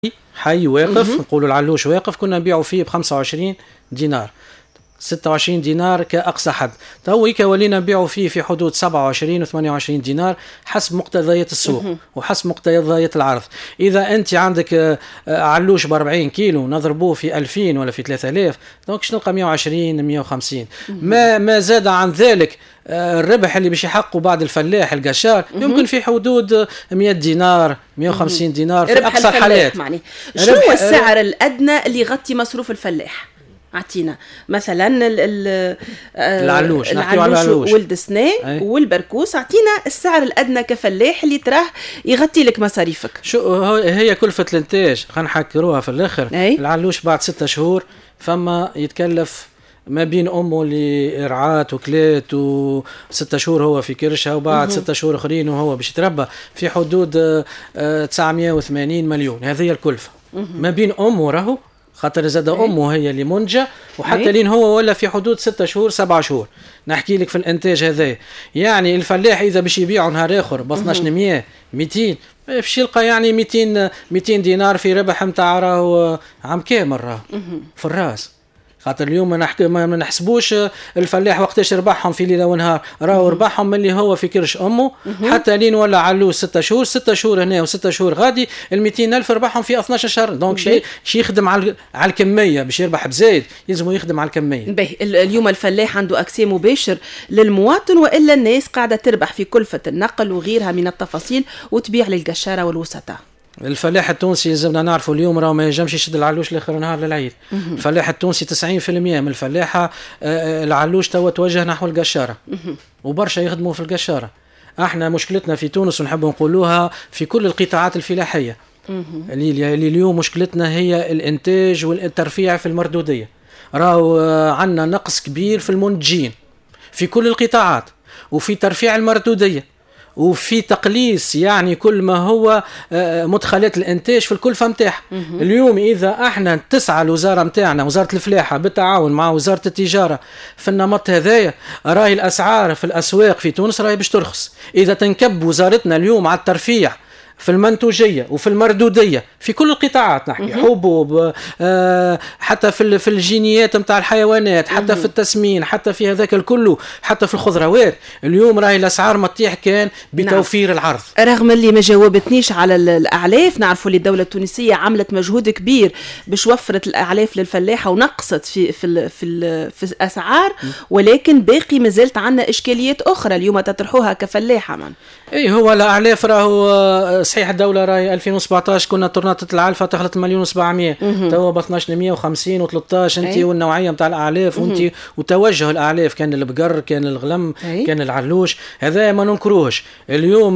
حي واقف، نقولوا العلوش واقف، كنا نبيعوا فيه ب25 دينار 26 دينار كأقصى حد. تويك ولينا نبيعوا فيه في حدود 27 و 28 دينار حسب مقتضيات السوق وحسب مقتضيات العرض. إذا أنت عندك علوش ب 40 كيلو نضربوه في 2000 ولا في 3000، دونك نلقى 120 150. ما زاد عن ذلك الربح اللي باش يحققه بعد الفلاح القشار يمكن في حدود 100 دينار 150 دينار في أقصى الحالات. شنو هو السعر الأدنى اللي يغطي مصروف الفلاح؟ اعطينا مثلا العلوش ولد سنان والبركوس، اعطينا السعر الادنى كفلاح اللي تراه يغطي لك مصاريفك. شو هي كلفة الانتاج؟ خلينا نحكروها في الاخر. العلوش بعد 6 شهور فما يتكلف ما بين امه لارعاة وكلات و6 شهور هو في كرشها، وبعد 6 شهور اخرين وهو باش يتربى في حدود 980 مليون. هذه هي الكلفة ما بين امه راهو، خاطر زاد امه هي اللي منجة، وحتى لين هو ولا في حدود 6 شهور 7 شهور. نحكي لك في الانتاج هذا، يعني الفلاح اذا باش يبيعه نهار اخر ب 1200 200 باش يلقى يعني 200 دينار في ربح نتاع راهو عام كامل راهو في الراس. خاطر اليوم ما نحسبوش الفلاح وقتاش ربحهم في ليله ونهار، راهو ربحهم من اللي هو في كرش امه حتى لين ولا علوه 6 شهور 6 شهور هنا و6 شهور غادي، ال 200,000 ربحهم في 12 شهر. دونك شي يخدم على الكميه باش يربح بزايد، يلزموا يخدم على الكميه. اليوم الفلاح عنده اكسي مباشر للمواطن، والا الناس قاعده تربح في كلفه النقل وغيرها من التفاصيل وتبيع للقشاره والوسطاء. الفلاح التونسي لازمنا نعرفوا اليوم راه ما ينجمش يشد العلوش لاخر نهار للعيد. الفلاح التونسي 90% من الفلاحه العلوش توا توجه نحو القشاره وبرشا يخدموا في القشاره. احنا مشكلتنا في تونس ونحب نقولوها في كل القطاعات الفلاحيه اللي اليوم مشكلتنا هي الانتاج والترفيع في المردوديه. راهو عندنا نقص كبير في المنتجين في كل القطاعات، وفي ترفيع المردوديه، وفي تقليص يعني كل ما هو مدخلات الانتاج في الكلفه نتاعها. اليوم اذا احنا تسعى الوزاره نتاعنا وزاره الفلاحه بالتعاون مع وزاره التجاره في النمط هذايا، راهي الاسعار في الاسواق في تونس راهي باش ترخص. اذا تنكب وزارتنا اليوم على الترفيع في المنتوجيه وفي المردوديه في كل القطاعات، نحكي حبوب حتى في الجينيات نتاع الحيوانات، حتى في التسمين، حتى في هذاك الكله، حتى في الخضروات. اليوم راهي الاسعار ما تطيح كان بتوفير العرض. رغم اللي ما جاوبتنيش على الاعلاف، نعرفوا اللي الدوله التونسيه عملت مجهود كبير باش وفرت الاعلاف للفلاحه ونقصت في الاسعار، ولكن باقي ما زالت عندنا اشكاليات اخرى اليوم تطرحوها كفلاحه. اي هو الاعلاف راهو صحيح الدولة راهي 2017 كنا طرنات العلفة دخلت 1,700,000، توا ب 1250 و13 انت والنوعية نتاع الاعلاف وانت وتوجه الاعلاف، كان البقر كان الغلم كان العلوش، هذا ما ننكروهش. اليوم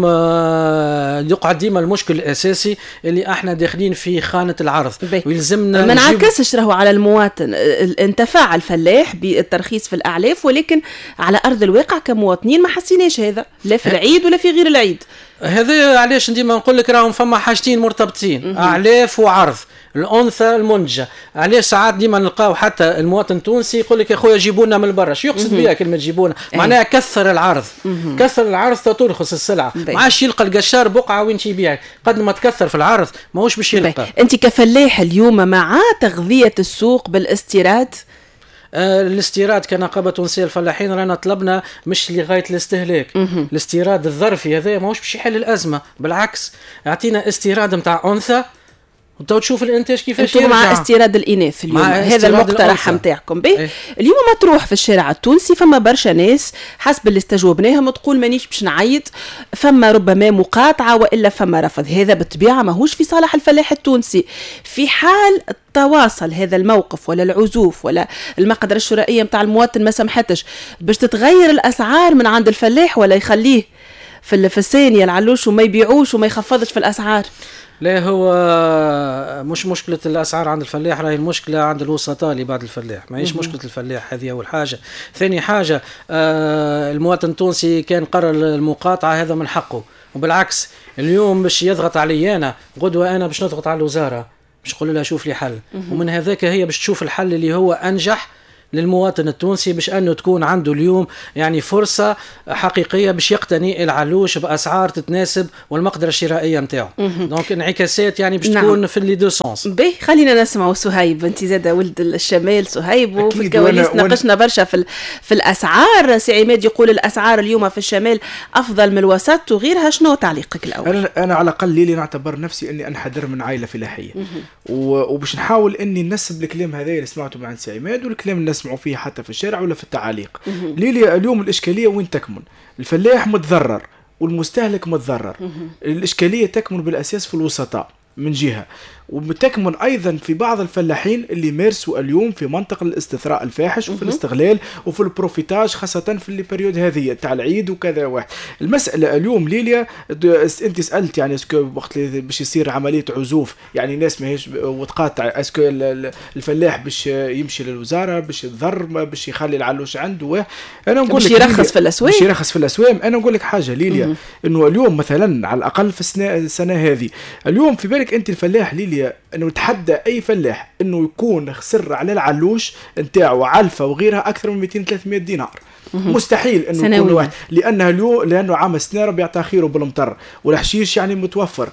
يقعد ديما المشكل الاساسي اللي احنا داخلين في خانة العرض، ويلزمنا ما نعكسش راهو على المواطن. انتفع الفلاح بالترخيص في الاعلاف، ولكن على ارض الواقع كمواطنين ما حسيناش هذا، لا في العيد ولا في غير العيد. هذا علاش ديما نقول لك راهم فما حاجتين مرتبطين، اعلاف وعرض. الانثى المنتجه، علاش ساعات ديما نلقاو حتى المواطن التونسي يقول لك يا خويا جيبونا من برا. شو يقصد بها كلمه جيبونا؟ معناها كثر العرض، كثر العرض ترخص السلعه. ما عادش يلقى القشار بقعه وين يبيع، قد ما تكثر في العرض ماهوش باش يلقى. انت كفلاح اليوم مع تغذيه السوق بالاستيراد؟ الاستيراد كنقابه تونسيه الفلاحين رانا طلبنا مش لغايه الاستهلاك. الاستيراد الظرفي هذا ماهوش باش يحل الازمه، بالعكس اعطينا استيراد نتاع انثى وتو تشوف الانتاج كيفاش يرجع. مع استيراد الاناث اليوم هذا المقترح نتاعكم به. اليوم ما تروح في الشارع التونسي فما برشا ناس حسب اللي استجوبناهم تقول مانيش باش نعيط، فما ربما مقاطعه والا فما رفض. هذا بالطبيعه ماهوش في صالح الفلاح التونسي. في حال تواصل هذا الموقف ولا العزوف ولا المقدرة الشرائية متاع المواطن ما سمحتش باش تتغير الأسعار من عند الفلاح، ولا يخليه في الثانية العلوش وما يبيعوش وما يخفضش في الأسعار؟ لا، هو مش مشكلة الأسعار عند الفلاح، راهي المشكلة عند الوسطاء اللي بعد الفلاح. ما هيش مشكلة الفلاح، هذه أول حاجة. ثاني حاجة المواطن التونسي كان قرر المقاطعة، هذا من حقه، وبالعكس اليوم باش يضغط علي أنا غدوة، أنا باش نضغط على الوزارة باش نقول لها شوف لي حل. ومن هذاك هي باش تشوف الحل اللي هو أنجح للمواطن التونسي باش انه تكون عنده اليوم يعني فرصه حقيقيه باش يقتني العلوش باسعار تتناسب والمقدره الشرائيه نتاعو. دونك انعكاسات يعني باش تكون في لي دو سونس. باهي خلينا نسمعوا سهيب، انت زاده ولد الشمال سهيب، وفي الكواليس ناقشنا برشا في الاسعار. سي عماد يقول الاسعار اليوم في الشمال افضل من الوسط وغيرها، شنو تعليقك الاول؟ انا على الاقل لي نعتبر نفسي اني انحدر من عائله فلاحيه، وباش نحاول اني نسب الكلام هذا اللي سمعته مع سي عماد والكلام اللي نسمعوا فيه حتى في الشارع ولا في التعاليق. لي اليوم الاشكاليه وين تكمن؟ الفلاح متضرر والمستهلك متضرر. الاشكاليه تكمن بالاساس في الوسطاء من جهه، وتكمن ايضا في بعض الفلاحين اللي مارسوا اليوم في منطقه الاستثراء الفاحش وفي الاستغلال وفي البروفيتاج، خاصه في البريود هذه تاع العيد وكذا. واحد المساله اليوم ليليا انت سالت يعني اسكو وقت باش يصير عمليه عزوف يعني ناس ماهيش وتقاطع، اسكو الفلاح باش يمشي للوزاره باش يتضر باش يخلي العلوش عنده؟ انا نقول لك باش يرخص في الاسواق، باش يرخص في الاسواق. انا نقول لك حاجه ليليا، انه اليوم مثلا على الاقل في السنه هذه اليوم في بالك انت الفلاح ليليا انه يتحدى اي فلاح انه يكون خسر على العلوش نتاعو علفه وغيرها اكثر من 200-300 دينار. مستحيل انه يكون واحد، لانه عام السنه ربي يعطى خيره بالمطر، والحشيش يعني متوفر،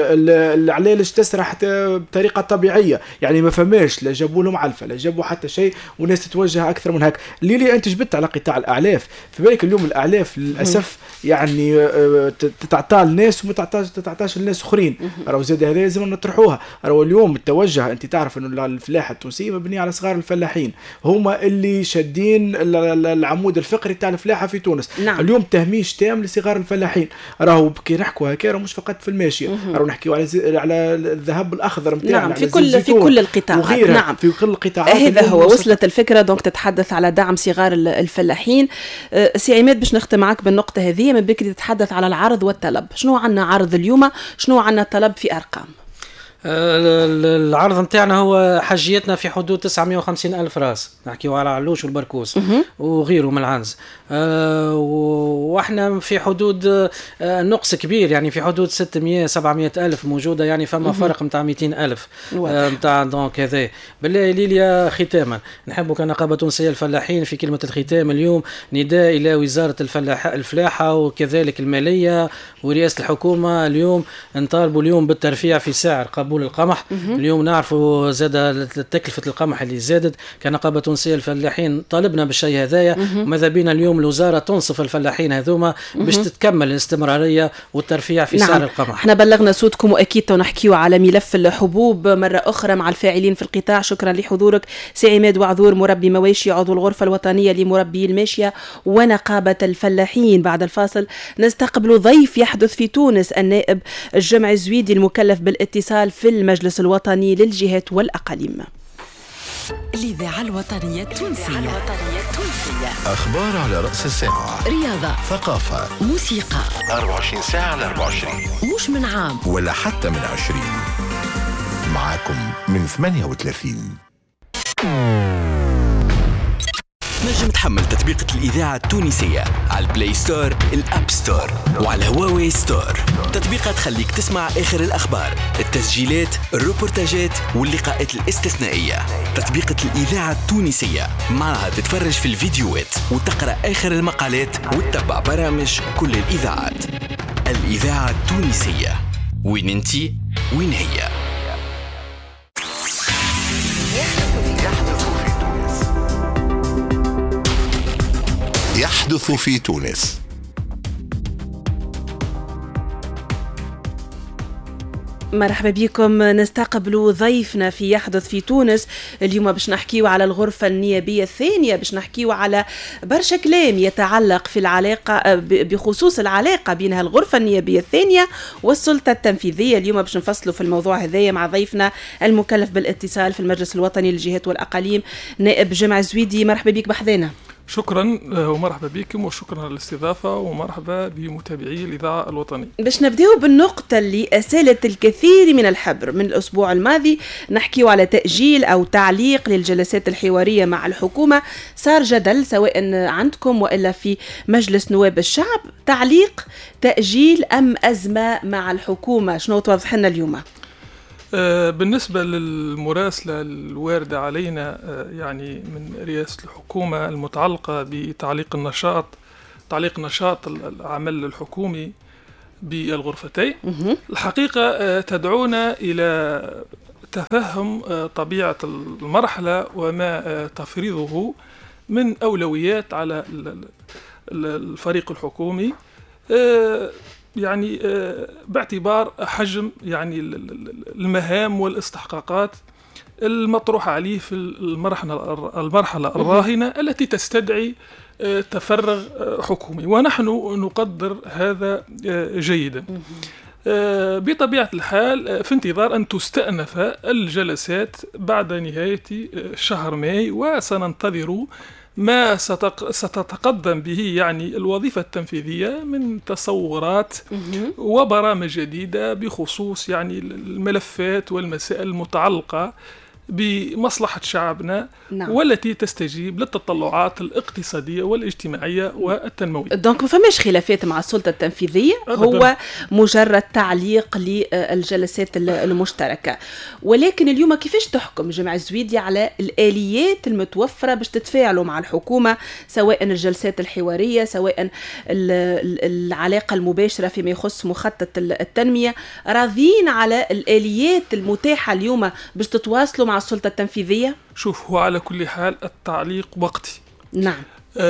والعلالش تسرح بطريقه طبيعيه، يعني ما فماش لا جابوا لهم علفه لا جابوا حتى شيء، والناس تتوجه اكثر من هيك. ليلي انت جبت على قطاع الاعلاف، في بالك اليوم الاعلاف للاسف يعني تتعطى الناس وما تتعطاش الناس اخرين. راهو زاد هذا لازم نطرحوها. راهو اليوم التوجه، انت تعرف انه الفلاحه التونسيه مبنيه على صغار الفلاحين، هما اللي شادين العمود الفقري تاع الفلاحه في تونس. نعم. اليوم تهميش تام لصغار الفلاحين. راهو كي نحكوا هكا مش فقط في الماشيه، راهو نحكيوا على الذهب الاخضر نتاعنا. نعم، في كل القطاعات. نعم، في كل القطاعات. هذا هو وصلت الفكره. دونك تتحدث على دعم صغار الفلاحين. سي عماد باش نختم معك بالنقطه هذه. من بكري تتحدث على العرض والطلب. شنو عندنا عرض اليوم، شنو عندنا طلب في ارقام؟ العرض نتاعنا هو حجيتنا في حدود 950 ألف راس، نحكيو على علوش والبركوس وغيره من العنز. واحنا في حدود نقص كبير، يعني في حدود 600-700 ألف موجودة، يعني فما فرق متاع 200 ألف متاع. دونك هذا بالله ليليا ختاما نحبوا كنقابة تونسية الفلاحين في كلمة الختام اليوم نداء إلى وزارة الفلاحة وكذلك المالية ورئاسة الحكومة. اليوم نطالبوا اليوم بالترفيع في سعر قبول القمح. اليوم نعرفوا زاد تكلفة القمح اللي زادت، كنقابة تونسية الفلاحين طالبنا بالشيء هذايا، وماذا بينا اليوم الوزارة تنصف الفلاحين هذوما باش تتكمل الاستمرارية والترفيع في سعر القمح. احنا بلغنا صوتكم، واكيد نحكيوا على ملف الحبوب مرة أخرى مع الفاعلين في القطاع. شكرا لحضورك سي عماد وعذور، مربي مواشي، عضو الغرفة الوطنية لمربي الماشية ونقابة الفلاحين. بعد الفاصل نستقبل ضيف يحدث في تونس، النائب الجمع الزويدي المكلف بالاتصال في المجلس الوطني للجهات والأقاليم. الإذاعة الوطنية التونسية. أخبار على رأس الساعة، رياضة، ثقافة، موسيقى، 24 ساعة على 24، مش من عام ولا حتى من 20. معاكم من 38. نجم تحمل تطبيقة الإذاعة التونسية على البلاي ستور، الأب ستور، وعلى هواوي ستور. تطبيقات تخليك تسمع آخر الأخبار، التسجيلات، الروبورتاجات واللقاءات الاستثنائية. تطبيقة الإذاعة التونسية معها تتفرج في الفيديوهات وتقرأ آخر المقالات وتتبع برامج كل الإذاعات. الإذاعة التونسية، وين انتي وين هي. يحدث في تونس. مرحبا بكم. نستقبل ضيفنا في يحدث في تونس اليوم باش نحكيو على الغرفة النيابية الثانية، باش نحكيو على برشا كلام يتعلق في العلاقة بخصوص العلاقة بينها الغرفة النيابية الثانية والسلطة التنفيذية. اليوم باش نفصلوا في الموضوع هذايا مع ضيفنا المكلف بالاتصال في المجلس الوطني للجهات والأقاليم، نائب جمع الزويدي. مرحبا بك بحذانا. شكرا ومرحبا بكم، وشكرا على الاستضافة، ومرحبا بمتابعي الإذاعة الوطنية. باش نبداو بالنقطة اللي أسالت الكثير من الحبر من الأسبوع الماضي، نحكيو على تأجيل أو تعليق للجلسات الحوارية مع الحكومة. صار جدل سواء عندكم وإلا في مجلس نواب الشعب، تعليق، تأجيل أم أزمة مع الحكومة؟ شنو توضح لنا اليوم؟ بالنسبة للمراسلة الواردة علينا يعني من رئاسة الحكومة المتعلقة بتعليق نشاط العمل الحكومي بالغرفتين، الحقيقة تدعونا إلى تفهم طبيعة المرحلة وما تفرضه من أولويات على الفريق الحكومي، يعني باعتبار حجم يعني المهام والاستحقاقات المطروحة عليه في المرحلة الراهنة التي تستدعي تفرغ حكومي، ونحن نقدر هذا جيدا. بطبيعة الحال في انتظار أن تستأنف الجلسات بعد نهاية شهر ماي، وسننتظر ما ستتقدم به يعني الوظيفة التنفيذية من تصورات وبرامج جديدة بخصوص يعني الملفات والمسائل المتعلقة بمصلحة شعبنا، نعم. والتي تستجيب للتطلعات الاقتصادية والاجتماعية والتنموية. دونك ما فماش خلافات مع السلطة التنفيذية، هو مجرد تعليق للجلسات المشتركة. ولكن اليوم كيفاش تحكم جمع الزويدي على الآليات المتوفرة باش تتفاعلوا مع الحكومة، سواء الجلسات الحوارية، سواء العلاقة المباشرة فيما يخص مخطط التنمية؟ راضين على الآليات المتاحة اليوم باش تتواصلوا مع السلطة التنفيذية؟ شوف، هو على كل حال التعليق وقتي، نعم.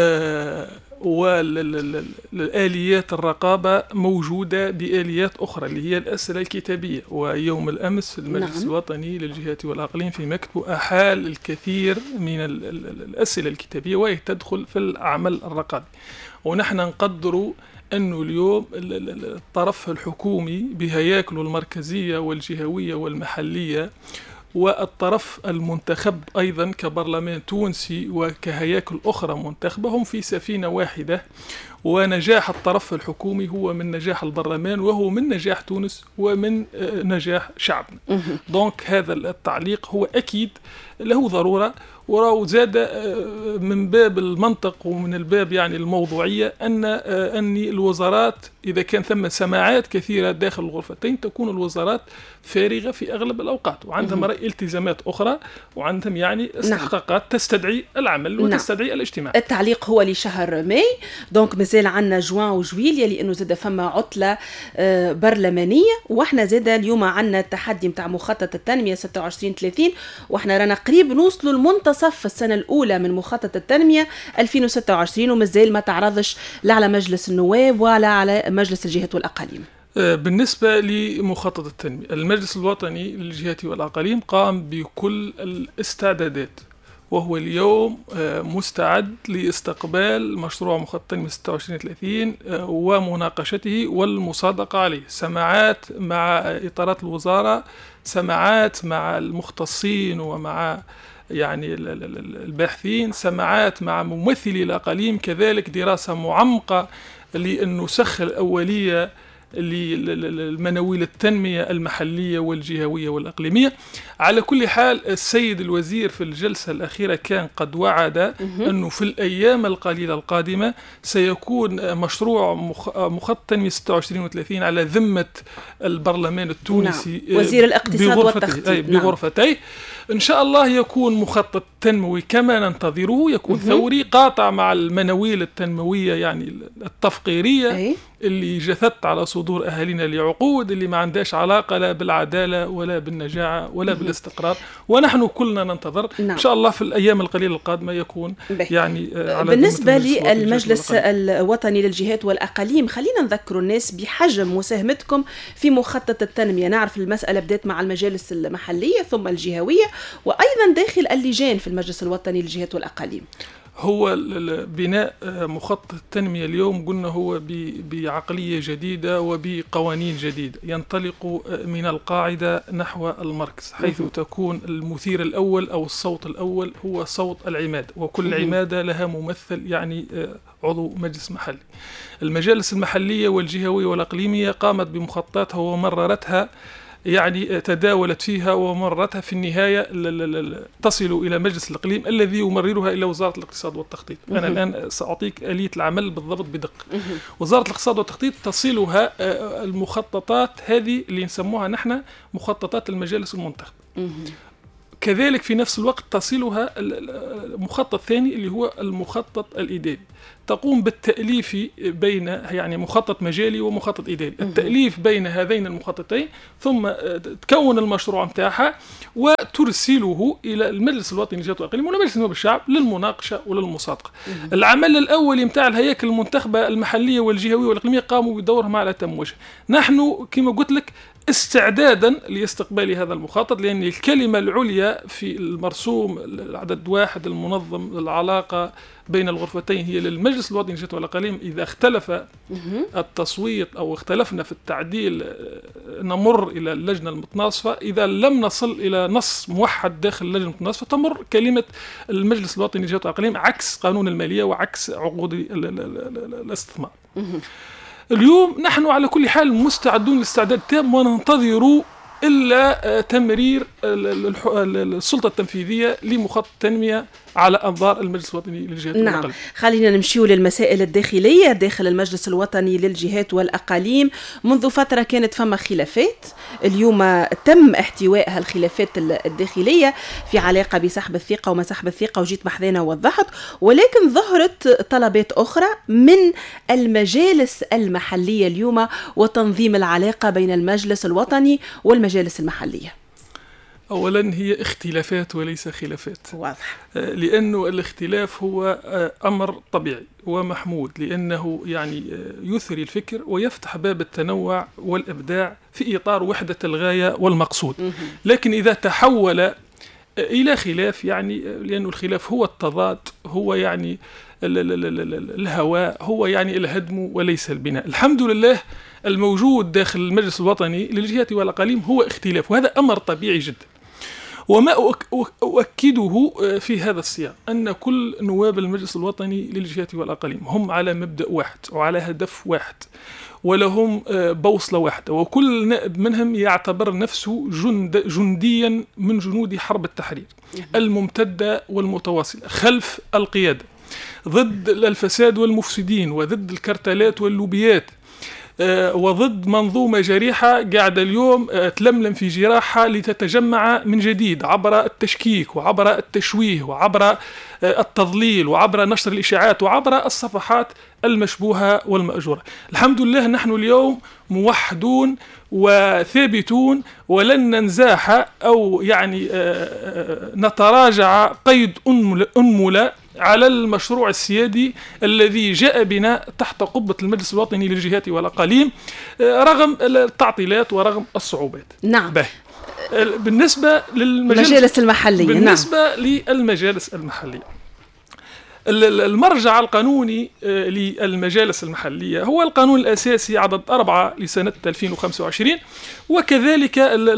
والآليات الرقابة موجودة بآليات أخرى اللي هي الأسئلة الكتابية. ويوم الأمس المجلس نعم. الوطني للجهات والأقاليم في مكتبه أحال الكثير من الأسئلة الكتابية وهي تدخل في العمل الرقابي. ونحن نقدر أنه اليوم الطرف الحكومي بهياكله المركزية والجهوية والمحلية، والطرف المنتخب أيضا كبرلمان تونسي وكهياكل أخرى منتخبة، هم في سفينة واحدة، ونجاح الطرف الحكومي هو من نجاح البرلمان، وهو من نجاح تونس ومن نجاح شعبنا. دونك هذا التعليق هو أكيد له ضرورة، وراه زاد من باب المنطق ومن الباب يعني الموضوعية أن الوزارات إذا كان ثم سماعات كثيرة داخل الغرفتين تكون الوزارات فارغة في أغلب الأوقات، وعندهم التزامات أخرى، وعندهم يعني استحقاقات تستدعي العمل وتستدعي الاجتماع. التعليق هو لشهر ماي، دونك مازال عندنا جوان وجويليا لأنه زاد فما عطلة برلمانية، وإحنا زاد اليوم عندنا التحدي متاع مخطط التنمية 26-30، وإحنا رانا قريب نوصلوا المنتصف السنة الأولى من مخطط التنمية 2026، ومازال ما تعرضش لا على مجلس النواب ولا على مجلس الجهات والأقاليم. بالنسبة لمخطط التنمية، المجلس الوطني للجهات والأقاليم قام بكل الاستعدادات، وهو اليوم مستعد لاستقبال مشروع مخطط التنمية 26-30 ومناقشته والمصادقة عليه، سماعات مع إطارات الوزارة، سماعات مع المختصين ومع يعني الباحثين، سماعات مع ممثلي الأقاليم، كذلك دراسة معمقة للنسخ الأولية للمناويل التنمية المحلية والجهوية والأقليمية. على كل حال السيد الوزير في الجلسة الأخيرة كان قد وعد أنه في الأيام القليلة القادمة سيكون مشروع مخطط التنمية 26-30 على ذمة البرلمان التونسي، نعم. وزير الاقتصاد والتخطيط بغرفتيه. إن شاء الله يكون مخطط تنموي كما ننتظره، يكون ثوري قاطع مع المناويل التنموية يعني التفقيرية اللي جثت على صدور أهالينا لعقود، اللي ما عندهاش علاقة لا بالعدالة ولا بالنجاعة ولا بالاستقرار، ونحن كلنا ننتظر إن شاء الله في الأيام القليلة القادمة يكون يعني على بالنسبة للمجلس الوطني للجهات والأقاليم، خلينا نذكر الناس بحجم مساهمتكم في مخطط التنمية. نعرف المسألة بدأت مع المجالس المحلية ثم الجهوية، وأيضا داخل اللجان في المجلس الوطني للجهات والأقاليم. هو بناء مخطط التنمية اليوم قلنا هو بعقلية جديدة وبقوانين جديدة، ينطلق من القاعدة نحو المركز، حيث تكون المثير الأول أو الصوت الأول هو صوت العمادة، وكل عمادة لها ممثل يعني عضو مجلس محلي. المجالس المحلية والجهوية والأقليمية قامت بمخططاتها ومررتها يعني تداولت فيها ومرتها في النهاية تصل إلى مجلس الإقليم الذي يمررها إلى وزارة الاقتصاد والتخطيط. أنا الآن سأعطيك آلية العمل بالضبط بدقة. وزارة الاقتصاد والتخطيط تصلها المخططات هذه اللي نسموها نحن مخططات المجالس المنتخبة. كذلك في نفس الوقت تصلها المخطط ثاني اللي هو المخطط الإداري، تقوم بالتأليف بين يعني مخطط مجالي ومخطط إداري، التأليف بين هذين المخططين، ثم تكون المشروع متاعها وترسله إلى المجلس الوطني للجهات والأقاليم ومجلس نواب الشعب للمناقشة وللمصادقة. العمل الأول متاع الهياكل المنتخبة المحلية والجهوية والإقليمية قاموا بدورهم على أتم وجه. نحن كما قلت لك استعدادا لاستقبال هذا المخطط، لأن الكلمة العليا في المرسوم العدد 1 المنظم للعلاقة بين الغرفتين هي للمجلس الوطني للجهات والأقاليم. إذا اختلف التصويت أو اختلفنا في التعديل نمر إلى اللجنة المتناصفة، إذا لم نصل إلى نص موحد داخل اللجنة المتناصفة تمر كلمة المجلس الوطني للجهات والأقاليم عكس قانون المالية وعكس عقود الاستثمار. اليوم نحن على كل حال مستعدون لاستعداد تام وننتظر إلا تمرير السلطة التنفيذية لمخطط التنمية على أنظار المجلس الوطني للجهات والأقاليم. نعم، خلينا نمشيو للمسائل الداخلية داخل المجلس الوطني للجهات والأقاليم. منذ فترة كانت فما خلافات، اليوم تم احتواء هالخلافات الداخلية في علاقة بسحب الثقة وما سحب الثقة، وجيت بحذنا ووضحت، ولكن ظهرت طلبات أخرى من المجالس المحلية اليوم وتنظيم العلاقة بين المجلس الوطني والمجالس المحلية. أولا هي اختلافات وليس خلافات، واضح، لأنه الاختلاف هو أمر طبيعي ومحمود، لأنه يعني يثري الفكر ويفتح باب التنوع والإبداع في إطار وحدة الغاية والمقصود. لكن إذا تحول إلى خلاف، يعني لأنه الخلاف هو التضاد، هو يعني الهواء، هو يعني الهدم وليس البناء. الحمد لله الموجود داخل المجلس الوطني للجهات والأقاليم هو اختلاف، وهذا أمر طبيعي جدا. وما أؤكده في هذا السياق أن كل نواب المجلس الوطني للجهات والأقاليم هم على مبدأ واحد وعلى هدف واحد ولهم بوصلة واحدة، وكل نائب منهم يعتبر نفسه جنديا من جنود حرب التحرير الممتدة والمتواصلة خلف القيادة، ضد الفساد والمفسدين وضد الكرتلات واللوبيات، وضد منظومة جريحة قاعدة اليوم تلملم في جراحها لتتجمع من جديد عبر التشكيك وعبر التشويه وعبر التضليل وعبر نشر الإشاعات وعبر الصفحات المشبوهة والمأجورة. الحمد لله نحن اليوم موحدون وثابتون، ولن ننزاح أو يعني نتراجع قيد أنملة على المشروع السيادي الذي جاء بنا تحت قبة المجلس الوطني للجهات والأقاليم رغم التعطيلات ورغم الصعوبات. نعم. بالنسبة للمجالس المحلية، بالنسبة للمجالس المحلية، المرجع القانوني للمجالس المحلية هو القانون الأساسي عدد 4 لسنة 2025، وكذلك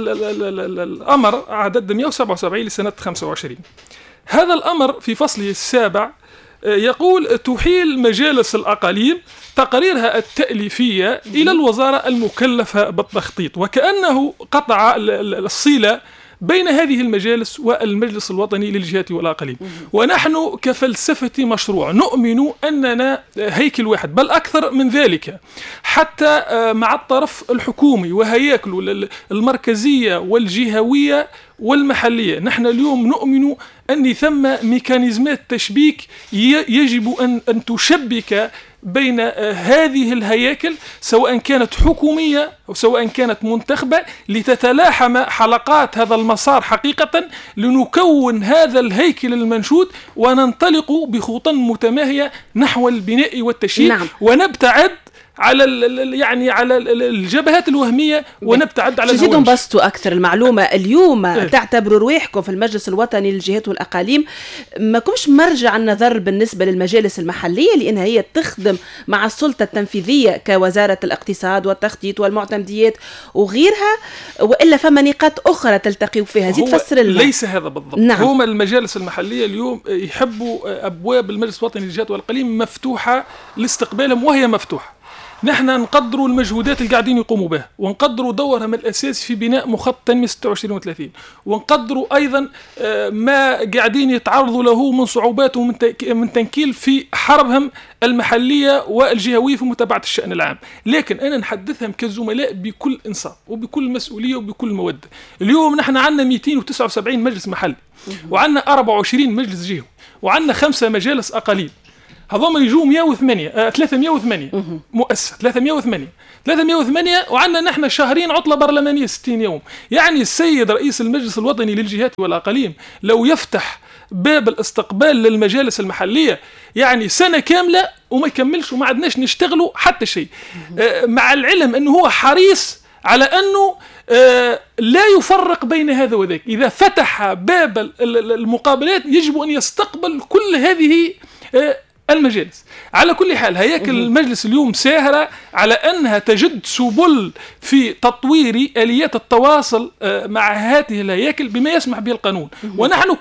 الأمر عدد 177 لسنة 25. هذا الأمر في فصله السابع يقول تحيل مجالس الأقاليم تقريرها التأليفية إلى الوزارة المكلفة بالتخطيط، وكأنه قطع الصلة بين هذه المجالس والمجلس الوطني للجهات والأقاليم. ونحن كفلسفة مشروع نؤمن أننا هيكل واحد، بل أكثر من ذلك، حتى مع الطرف الحكومي وهياكله المركزية والجهوية والمحلية. نحن اليوم نؤمن أن ثم ميكانيزمات تشبيك يجب أن تشبك بين هذه الهياكل، سواء كانت حكومية أو سواء كانت منتخبة، لتتلاحم حلقات هذا المسار حقيقة لنكون هذا الهيكل المنشود وننطلق بخطى متماهية نحو البناء والتشييد. نعم. ونبتعد على يعني على الجبهات الوهميه ونبتعد على الهوامش. تزيدوا بسطوا اكثر المعلومه. اليوم تعتبروا رواحكم في المجلس الوطني للجهات والاقاليم ما كمش مرجع النظر بالنسبه للمجالس المحليه، لانها هي تخدم مع السلطه التنفيذيه كوزاره الاقتصاد والتخطيط والمعتمديات وغيرها، والا فما نقاط اخرى تلتقيوا فيها. زيد فسر لنا. ليس هذا بالضبط. نعم. هما المجالس المحليه اليوم يحبوا ابواب المجلس الوطني للجهات والاقاليم مفتوحه لاستقبالهم، وهي مفتوحه، نحن نقدروا المجهودات اللي قاعدين يقوموا بها، ونقدروا دورهم الأساسي في بناء مخطط تنمية 26 و30، ونقدروا أيضا ما قاعدين يتعرضوا له من صعوبات ومن تنكيل في حربهم المحلية والجهوية في متابعة الشأن العام. لكن أنا نحدثهم كزملاء بكل إنصاف وبكل مسؤولية وبكل مودة. اليوم نحن عندنا 279 مجلس محلي، وعندنا 24 مجلس جهوي، وعندنا 5 مجالس أقاليم. هذوما يجوا 308 مؤسسة، 308 وعندنا نحن شهرين عطلة برلمانية 60 يوم. يعني السيد رئيس المجلس الوطني للجهات والأقاليم لو يفتح باب الاستقبال للمجالس المحلية يعني سنة كاملة وما يكملش وما عدناش نشتغلوا حتى شيء، مع العلم أنه هو حريص على أنه لا يفرق بين هذا وذاك. إذا فتح باب المقابلات يجب أن يستقبل كل هذه المجالس. على كل حال هياكل المجلس اليوم ساهرة على أنها تجد سبل في تطوير آليات التواصل مع هذه الهياكل بما يسمح به القانون. ونحن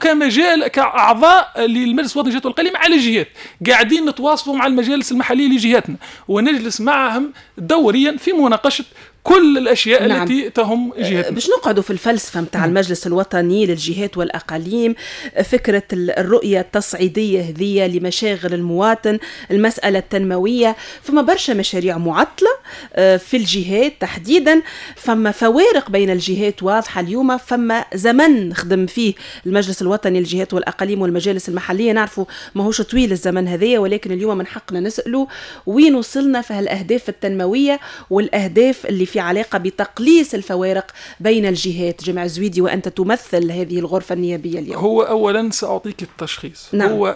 كأعضاء للمجلس الوطني للجهات والأقاليم على جهات قاعدين نتواصلوا مع المجالس المحلية لجهاتنا ونجلس معهم دوريا في مناقشة كل الأشياء التي تهم جهتنا. باش نقعدوا في الفلسفة متاع المجلس الوطني للجهات والأقاليم، فكرة الرؤية التصعيدية هذية لمشاغل المواطن، المسألة التنموية، فما برشا مشاريع معطلة في الجهات تحديدا، فما فوارق بين الجهات واضحة اليوم. فما زمن نخدم فيه المجلس الوطني للجهات والأقاليم والمجالس المحلية، نعرفوا ماهوش طويل الزمن هذية، ولكن اليوم من حقنا نسألوا وين وصلنا في هالأهداف التنموية والأهداف اللي في علاقة بتقليص الفوارق بين الجهات. جمع الزويدي وأنت تمثل هذه الغرفة النيابية اليوم. هو أولا سأعطيك التشخيص. نعم. هو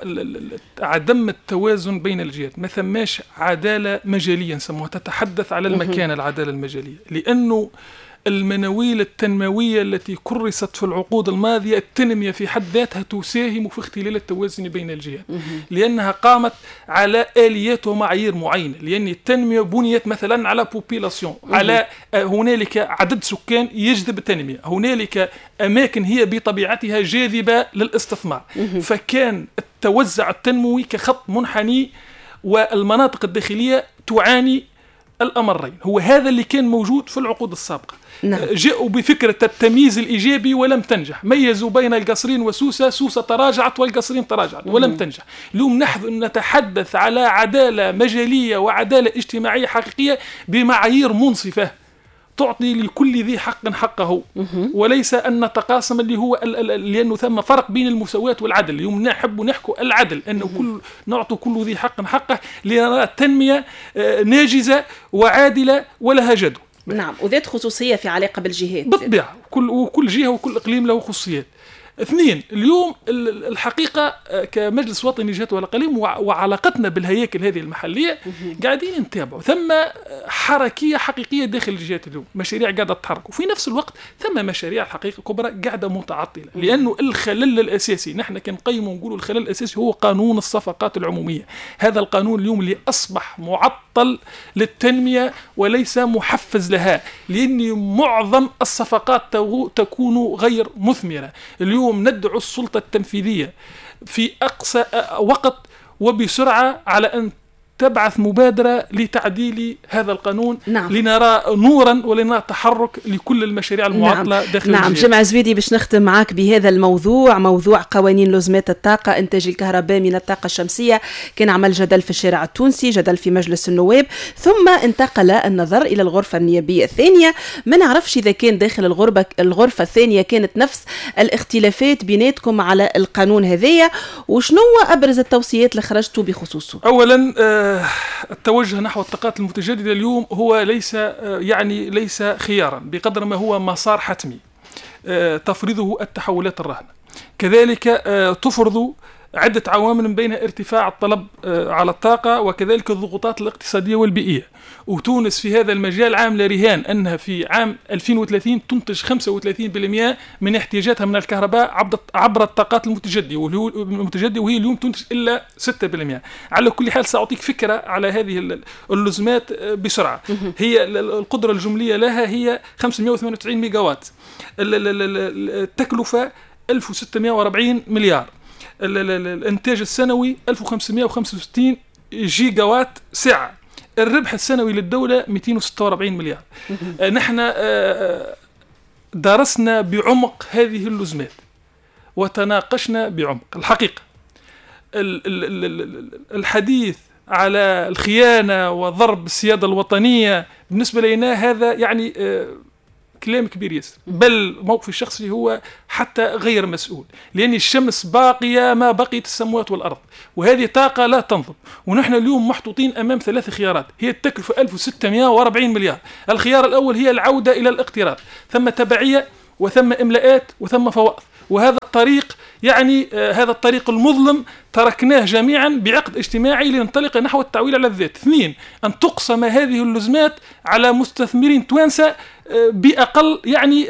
عدم التوازن بين الجهات، ما ثماش عدالة مجالية نسموها، تتحدث على المكان العدالة المجالية، لأنه المناويل التنموية التي كرست في العقود الماضية التنمية في حد ذاتها تساهم في اختلال التوازن بين الجهات، لأنها قامت على آليات ومعايير معينة، لأن التنمية بنيت مثلا على بوبيلاسيون، على هنالك عدد سكان يجذب التنمية، هنالك أماكن هي بطبيعتها جاذبة للاستثمار، فكان التوزع التنموي كخط منحني والمناطق الداخلية تعاني الأمرين. هو هذا اللي كان موجود في العقود السابقة. نعم. جاءوا بفكرة التمييز الإيجابي ولم تنجح، ميزوا بين القصرين وسوسة، سوسة تراجعت والقصرين تراجعت ولم تنجح. اليوم نحن نتحدث على عدالة مجالية وعدالة اجتماعية حقيقية بمعايير منصفة تعطي لكل ذي حق حقه، وليس أن نتقاسم اللي هو لأنه ثم فرق بين المساواة والعدل. اليوم نحب نحكوا العدل، أنه نعطي كل ذي حق حقه لنرى التنمية ناجزة وعادلة ولها جدوى. نعم، وذات خصوصية في علاقة بالجهات بالطبيعة، وكل جهة وكل إقليم له خصوصيات. 2 اليوم الحقيقة كمجلس وطني للجهات والأقاليم وعلاقتنا بالهياكل هذه المحلية قاعدين نتابعوا، ثم حركية حقيقية داخل الجهات اليوم، مشاريع قاعدة تتحرك، وفي نفس الوقت ثم مشاريع حقيقة كبرى قاعدة متعطلة، لأنه الخلل الأساسي نحن كنقيم ونقولوا الخلل الأساسي هو قانون الصفقات العمومية. هذا القانون اليوم اللي أصبح معطل للتنمية وليس محفز لها، لأن معظم الصفقات تكون غير مثمرة. اليوم ندعو السلطة التنفيذية في أقصى وقت وبسرعة على أن تبعث مبادرة لتعديل هذا القانون. نعم. لنرى نورا ولنرى تحرك لكل المشاريع المعطلة. نعم. داخل نعم. جمع زويدي، باش نختم معك بهذا الموضوع، موضوع قوانين لزمات الطاقة، إنتاج الكهرباء من الطاقة الشمسية. كان عمل جدل في الشارع التونسي، جدل في مجلس النواب، ثم انتقل النظر إلى الغرفة النيابية الثانية. ما نعرفش إذا كان داخل الغرفة الثانية كانت نفس الاختلافات بيناتكم على القانون هذايا، وشنو أبرز التوصيات اللي خرجتوا بخصوصه؟ أولا التوجه نحو الطاقات المتجددة اليوم هو ليس خيارا بقدر ما هو مسار حتمي تفرضه التحولات الراهنة. كذلك تفرض عدة عوامل من بينها ارتفاع الطلب على الطاقة وكذلك الضغوطات الاقتصادية والبيئية. وتونس في هذا المجال عاملة رهان أنها في عام 2030 تنتج 35% من احتياجاتها من الكهرباء عبر الطاقات المتجددة، وهي اليوم تنتج إلا 6%. على كل حال سأعطيك فكرة على هذه اللزمات بسرعة. هي القدرة الجملية لها هي 598 ميجاوات، التكلفة 1640 مليار، الانتاج السنوي 1565 جيجاوات ساعة، الربح السنوي للدولة 246 مليار. نحن درسنا بعمق هذه اللزمات وتناقشنا بعمق. الحقيقة الحديث على الخيانة وضرب السيادة الوطنية بالنسبة لنا هذا يعني كلام كبير ياسر، بل موقفي الشخصي هو حتى غير مسؤول، لأن الشمس باقية ما بقيت السماوات والأرض، وهذه طاقة لا تنضب. ونحن اليوم محطوطين أمام 3 خيارات هي التكلفة 1640 مليار. الخيار الأول هي العودة إلى الاقتراض، ثم تبعية وثم إملاءات وثم فوائد، وهذا الطريق يعني هذا الطريق المظلم تركناه جميعا بعقد اجتماعي لننطلق نحو التعويل على الذات. 2 أن تقسم هذه اللزمات على مستثمرين توانسة بأقل يعني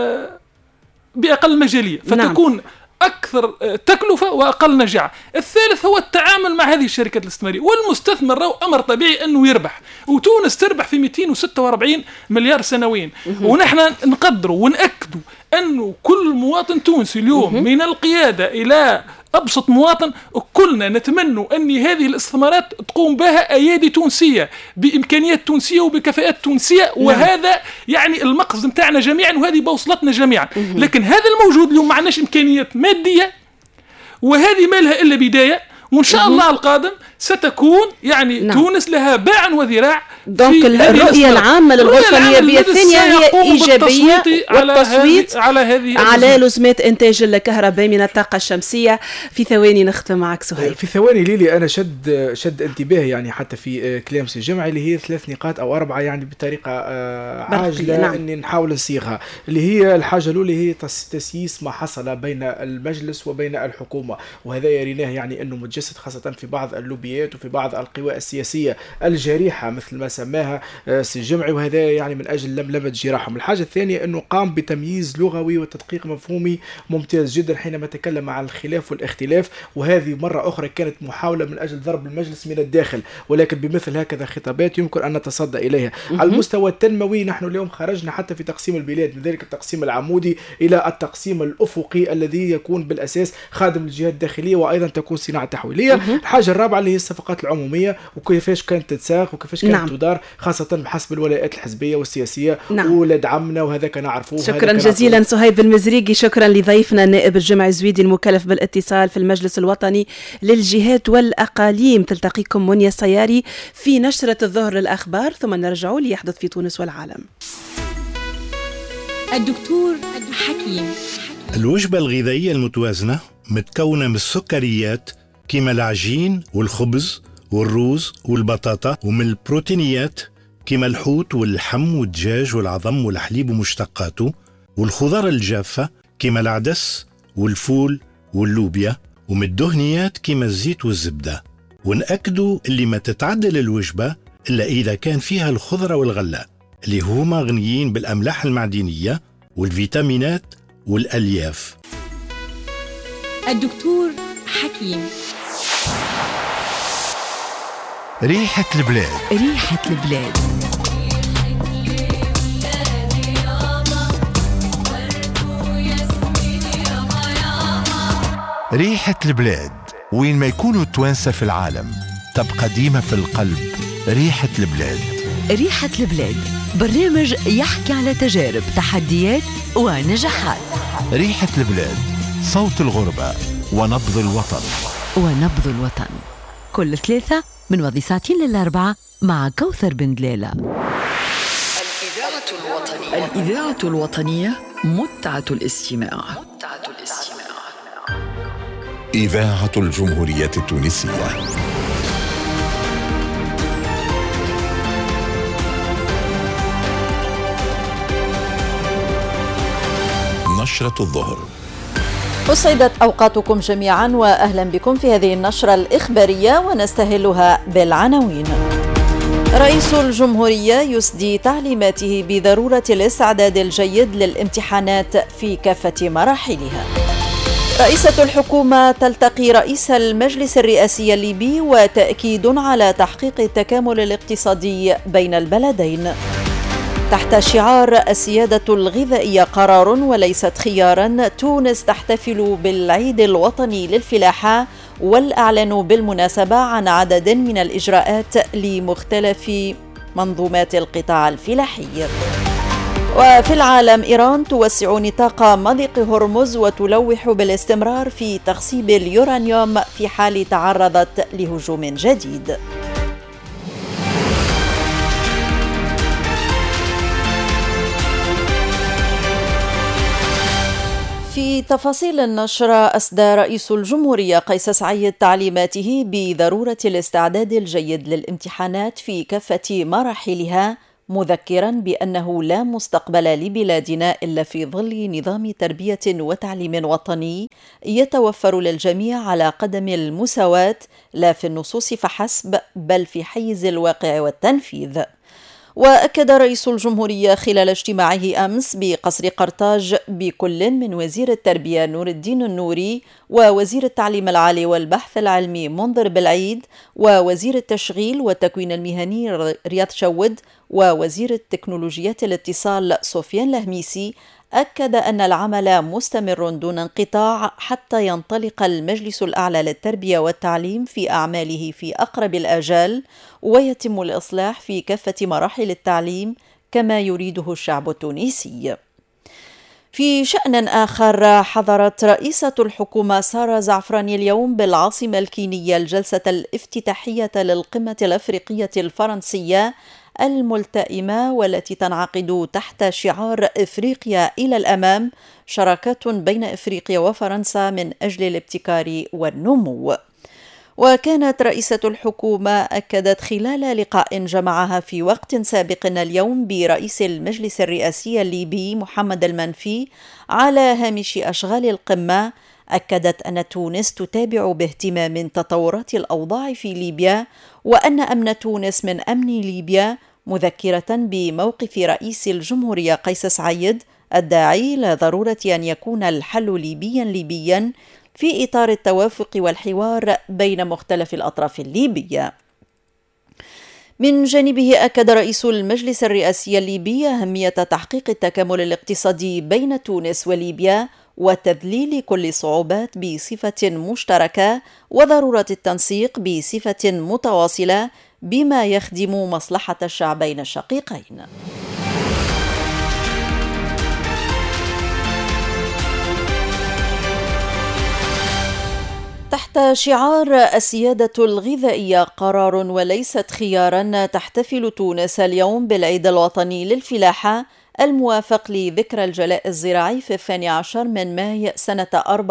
بأقل مجالية، فتكون أكثر تكلفة وأقل نجاعة. الثالث هو التعامل مع هذه الشركات الاستثمارية، والمستثمر له أمر طبيعي أنه يربح، وتونس تربح في 246 مليار سنويا. ونحن نقدروا ونأكدوا أنه كل مواطن تونسي اليوم من القيادة إلى أبسط مواطن كلنا نتمنى أن هذه الاستثمارات تقوم بها أيادي تونسية بإمكانيات تونسية وبكفاءات تونسية، وهذا يعني المقصد متاعنا جميعا، وهذه بوصلتنا جميعا. لكن هذا الموجود اليوم معناش إمكانيات مادية، وهذه ما لها إلا بداية، وإن شاء الله القادم ستكون يعني تونس لها باع وذراع. دونك الرؤية العامة للغرفة النيابية الثانية هي إيجابية، والتصويت على لزمات إنتاج الكهرباء من الطاقة الشمسية. في ثواني نختم معك سهيل. في ثواني ليلي أنا شد انتباهي يعني حتى في كلام سي الجمعي اللي هي 3 نقاط أو 4 يعني بطريقة عاجلة أني نحاول نصيغها، اللي هي الحاجة الأولى هي تسييس ما حصل بين المجلس وبين الحكومة، وهذا يريناه يعني أنه متجسد خاصة في بعض اللوبيات وفي بعض القوى السياسية الجريحة مثل ما سماها سي الجمعي، وهذا يعني من أجل لملمة جراحهم. الحاجة الثانية أنه قام بتمييز لغوي وتدقيق مفهومي ممتاز جدا حينما تكلم عن الخلاف والاختلاف، وهذه مرة أخرى كانت محاولة من أجل ضرب المجلس من الداخل، ولكن بمثل هكذا خطابات يمكن أن نتصدى إليها. على المستوى التنموي نحن اليوم خرجنا حتى في تقسيم البلاد من ذلك التقسيم العمودي إلى التقسيم الأفقي الذي يكون بالأساس خادم للجهات الداخلية وأيضا تكون صناعة تحويلية. الحاجة الرابعة اللي هي الصفقات العمومية وكيفاش كانت تتساق وكيفاش كانت تدار خاصة بحسب الولايات الحزبية والسياسية ولدعمنا، وهذا كان نعرفوه. شكرا جزيلا صهيب المزريقي، شكرا لضيفنا النائب الجمعي الزويدي المكلف بالاتصال في المجلس الوطني للجهات والأقاليم. تلتقيكم منيا السياري في نشرة الظهر للأخبار، ثم نرجع ليحدث في تونس والعالم. الدكتور حكيم. الوجبة الغذائية المتوازنة متكونة من السكريات كما العجين والخبز والروز والبطاطا، ومن البروتينيات كما الحوت واللحم والدجاج والعظم والحليب ومشتقاته، والخضار الجافة كما العدس والفول واللوبيا، ومن الدهنيات كما الزيت والزبدة. ونأكدوا اللي ما تتعدل الوجبة إلا إذا كان فيها الخضرة والغلاء اللي هما غنيين بالأملاح المعدنية والفيتامينات والألياف. الدكتور حكيم. ريحة البلاد. ريحة البلاد. ريحة البلاد وين ما يكونوا التوانسة في العالم تبقى ديما في القلب. ريحة البلاد. ريحة البلاد برنامج يحكي على تجارب، تحديات ونجاحات. ريحة البلاد، صوت الغربة ونبض الوطن. ونبض الوطن كل 3 من وضع 2 ل4 مع كوثر بن دلالة. الإذاعة الوطنية متعة الاستماع. إذاعة الجمهورية التونسية. نشرة الظهر. أسعدت أوقاتكم جميعا وأهلا بكم في هذه النشرة الإخبارية، ونستهلها بالعناوين. رئيس الجمهورية يسدي تعليماته بضرورة الاستعداد الجيد للامتحانات في كافة مراحلها. رئيسة الحكومة تلتقي رئيس المجلس الرئاسي الليبي وتأكيد على تحقيق التكامل الاقتصادي بين البلدين. تحت شعار السيادة الغذائية قرار وليست خيارا، تونس تحتفل بالعيد الوطني للفلاحة والإعلان بالمناسبة عن عدد من الإجراءات لمختلف منظومات القطاع الفلاحي. وفي العالم، إيران توسع نطاق مضيق هرمز وتلوح بالاستمرار في تخصيب اليورانيوم في حال تعرضت لهجوم جديد. في تفاصيل النشر، أسدى رئيس الجمهورية قيس سعيد تعليماته بضرورة الاستعداد الجيد للامتحانات في كافة مراحلها، مذكرا بأنه لا مستقبل لبلادنا إلا في ظل نظام تربية وتعليم وطني يتوفر للجميع على قدم المساواة، لا في النصوص فحسب بل في حيز الواقع والتنفيذ. وأكد رئيس الجمهورية خلال اجتماعه أمس بقصر قرطاج بكل من وزير التربية نور الدين النوري ووزير التعليم العالي والبحث العلمي منذر بالعيد ووزير التشغيل والتكوين المهني رياض شود ووزير التكنولوجيات الاتصال سفيان الهميسي، أكد أن العمل مستمر دون انقطاع حتى ينطلق المجلس الأعلى للتربية والتعليم في أعماله في أقرب الآجال ويتم الإصلاح في كافة مراحل التعليم كما يريده الشعب التونسي. في شأن آخر، حضرت رئيسة الحكومة سارة زعفراني اليوم بالعاصمة الكينية الجلسة الافتتاحية للقمة الأفريقية الفرنسية الملتئمة، والتي تنعقد تحت شعار إفريقيا إلى الأمام، شراكات بين إفريقيا وفرنسا من أجل الابتكار والنمو. وكانت رئيسة الحكومة أكدت خلال لقاء جمعها في وقت سابق اليوم برئيس المجلس الرئاسي الليبي محمد المنفي على هامش أشغال القمة، أكدت أن تونس تتابع باهتمام تطورات الأوضاع في ليبيا وأن أمن تونس من أمن ليبيا، مذكرة بموقف رئيس الجمهورية قيس سعيد الداعي إلى ضرورة أن يكون الحل ليبيا في إطار التوافق والحوار بين مختلف الأطراف الليبية. من جانبه، أكد رئيس المجلس الرئاسي الليبي أهمية تحقيق التكامل الاقتصادي بين تونس وليبيا وتذليل كل الصعوبات بصفة مشتركة وضرورة التنسيق بصفة متواصلة بما يخدم مصلحة الشعبين الشقيقين. تحت شعار السيادة الغذائية قرار وليست خيارا، تحتفل تونس اليوم بالعيد الوطني للفلاحة الموافق لذكرى الجلاء الزراعي في 12 من ماي سنة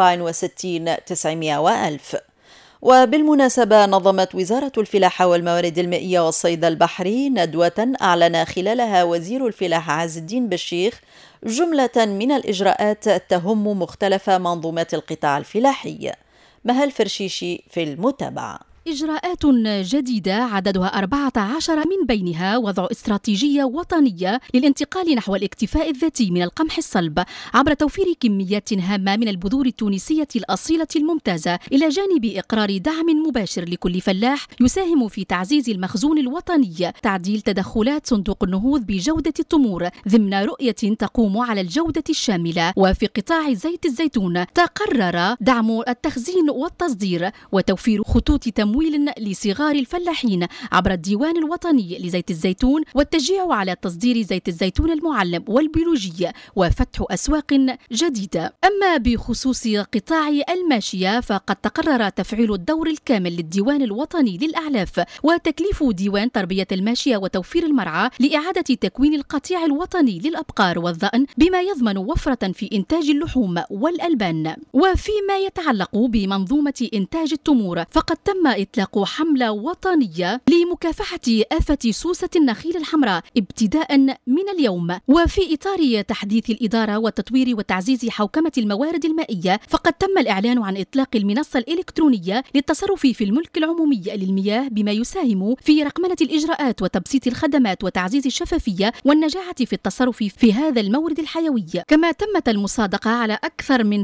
64 900 وألف. وبالمناسبة، نظمت وزارة الفلاحة والموارد المائية والصيد البحري ندوة أعلن خلالها وزير الفلاحة عز الدين بالشيخ جملة من الإجراءات تهم مختلف منظومات القطاع الفلاحي. مها الفرشيشي في المتابعة. إجراءات جديدة عددها 14، من بينها وضع استراتيجية وطنية للانتقال نحو الاكتفاء الذاتي من القمح الصلب عبر توفير كميات هامة من البذور التونسية الأصيلة الممتازة، إلى جانب إقرار دعم مباشر لكل فلاح يساهم في تعزيز المخزون الوطني، تعديل تدخلات صندوق النهوض بجودة التمور ضمن رؤية تقوم على الجودة الشاملة. وفي قطاع زيت الزيتون تقرر دعم التخزين والتصدير وتوفير خطوط تمويل لصغار الفلاحين عبر الديوان الوطني لزيت الزيتون، والتشجيع على تصدير زيت الزيتون المعلب والبيولوجي وفتح أسواق جديدة. أما بخصوص قطاع الماشية فقد تقرر تفعيل الدور الكامل للديوان الوطني للأعلاف وتكليف ديوان تربية الماشية وتوفير المرعى لإعادة تكوين القطيع الوطني للأبقار والظأن بما يضمن وفرة في إنتاج اللحوم والألبان. وفيما يتعلق بمنظومة إنتاج التمور فقد تم إطلاق حملة وطنية لمكافحة آفة سوسة النخيل الحمراء ابتداء من اليوم. وفي إطار تحديث الإدارة والتطوير وتعزيز حوكمة الموارد المائية فقد تم الإعلان عن إطلاق المنصة الإلكترونية للتصرف في الملك العمومي للمياه بما يساهم في رقمنة الإجراءات وتبسيط الخدمات وتعزيز الشفافية والنجاعة في التصرف في هذا المورد الحيوي. كما تمت المصادقة على أكثر من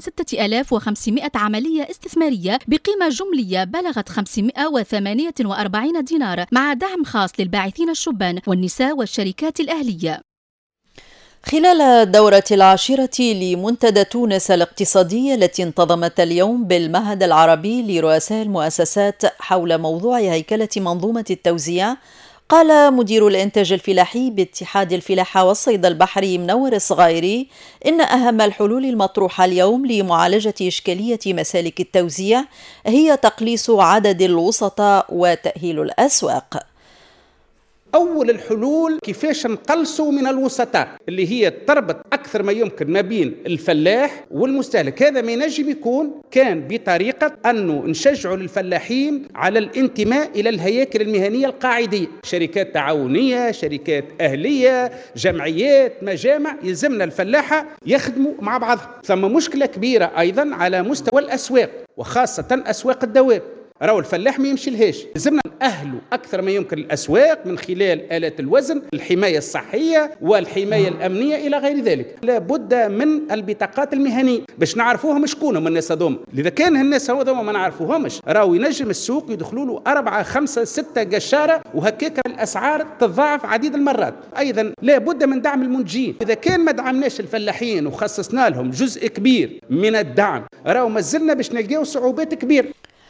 6500 عملية استثمارية بقيمة جملية بلغت 548 دينار، مع دعم خاص للباعثين الشبان والنساء والشركات الأهلية. خلال الدورة 10 لمنتدى تونس الاقتصادية التي انتظمت اليوم بالمعهد العربي لرؤساء المؤسسات حول موضوع هيكلة منظومة التوزيع، قال مدير الإنتاج الفلاحي باتحاد الفلاحة والصيد البحري منور الصغيري إن أهم الحلول المطروحة اليوم لمعالجة إشكالية مسالك التوزيع هي تقليص عدد الوسطاء وتأهيل الأسواق. أول الحلول كيفاش نقلصوا من الوسطاء اللي هي تربط أكثر ما يمكن ما بين الفلاح والمستهلك. هذا ما ينجم يكون كان بطريقة أنه نشجعوا الفلاحين على الانتماء إلى الهياكل المهنية القاعدية، شركات تعاونية، شركات أهلية، جمعيات، مجامع، يلزمنا الفلاحة يخدموا مع بعضهم. ثم مشكلة كبيرة أيضا على مستوى الأسواق وخاصة أسواق الدواب. راهو الفلاح ما يمشي لهاش، لازمنا نأهلوا أكثر ما يمكن الأسواق من خلال آلات الوزن، الحماية الصحية والحماية الأمنية إلى غير ذلك. لابد من البطاقات المهنية باش نعرفوهم شكونهم الناس هذوما. إذا كان الناس هذوما ما نعرفوهمش راهو ينجم السوق يدخلوا له 4 5 6 قشارة وهكاك الأسعار تتضاعف عديد المرات. أيضا لابد من دعم المنتجين. إذا كان ما دعمناش الفلاحين وخصصنا لهم جزء كبير من الدعم راهو مازلنا باش نلقاو صعوبات كبيرة.